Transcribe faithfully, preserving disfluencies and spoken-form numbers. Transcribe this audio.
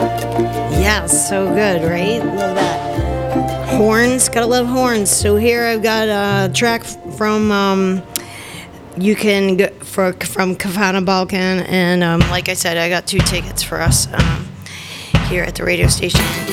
Yeah, so good, right? Love that. Horns, gotta love horns. So here I've got a track from um, you can go for from Kafana Balkan, and um, like I said, I got two tickets for us um, here at the radio station.